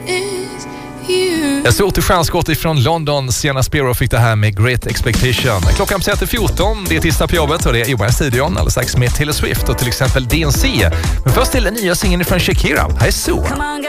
Jag såg till stjärnskott ifrån London. Sienna Spiro fick det här med Great Expectation. Klockan precis 14, det är tisdag på jobbet och det är Johan i studion. Alldeles strax med Taylor Swift och till exempel DNC. Men först till den nya singeln från Shakira. Här är Så.